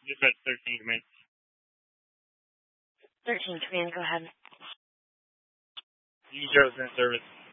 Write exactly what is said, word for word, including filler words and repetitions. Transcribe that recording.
Dispatch thirteen, command. thirteen, command, go ahead. D zero's in service.